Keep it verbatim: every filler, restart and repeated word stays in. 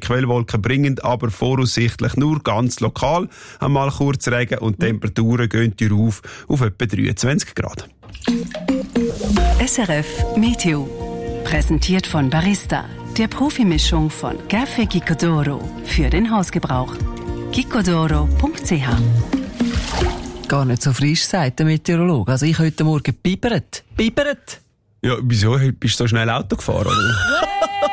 Quellwolken bringen aber voraussichtlich nur ganz lokal einmal kurz Regen und die Temperaturen gehen rauf auf etwa dreiundzwanzig Grad. S R F Meteo. Präsentiert von Barista, der Profimischung von Café Gicodoro für den Hausgebrauch. gicodoro punkt c h. Gar nicht so frisch, sagt der Meteorologe. Also ich heute Morgen bibert. Bibert! Ja, wieso? Bist du so schnell Auto gefahren? Oder?